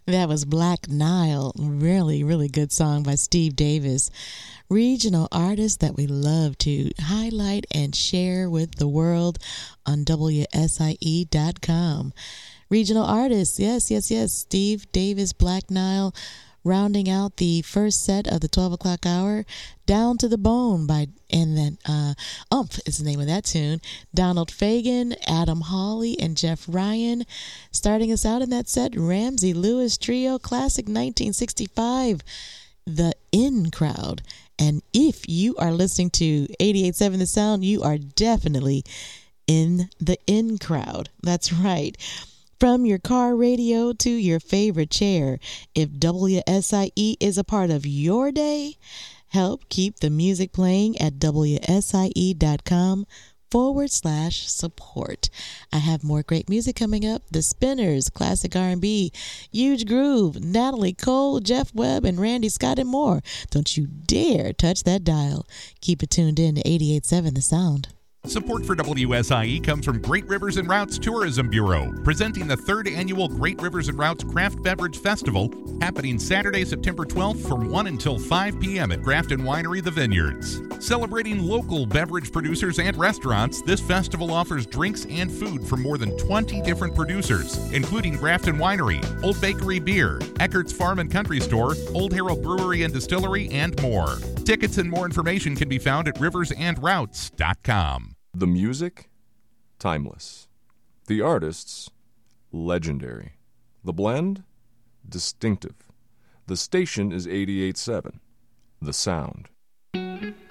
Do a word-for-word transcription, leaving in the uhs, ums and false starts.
That was Black Nile. Really, really good song by Steve Davis. Regional artists that we love to highlight and share with the world on W S I E dot com. Regional artists, yes, yes, yes. Steve Davis, Black Nile, rounding out the first set of the twelve o'clock hour. Down to the Bone by, and then uh, Umph is the name of that tune. Donald Fagen, Adam Hawley, and Jeff Ryan. Starting us out in that set, Ramsey Lewis Trio, classic nineteen sixty-five, The In Crowd. And if you are listening to eighty-eight point seven The Sound, you are definitely in the in crowd. That's right. From your car radio to your favorite chair, if W S I E is a part of your day, help keep the music playing at W S I E dot com forward slash support. I have more great music coming up. The Spinners, classic R and B, Huge Groove, Natalie Cole, Jeff Webb, and Randy Scott, and more. Don't you dare touch that dial. Keep it tuned in to eighty-eight point seven The Sound. Support for W S I E comes from Great Rivers and Routes Tourism Bureau, presenting the third annual Great Rivers and Routes Craft Beverage Festival, happening Saturday, September twelfth from one until five p.m. at Grafton Winery The Vineyards. Celebrating local beverage producers and restaurants, this festival offers drinks and food from more than twenty different producers, including Grafton Winery, Old Bakery Beer, Eckert's Farm and Country Store, Old Harold Brewery and Distillery, and more. Tickets and more information can be found at rivers and routes dot com. The music, timeless. The artists, legendary. The blend, distinctive. The station is eighty-eight point seven. The Sound.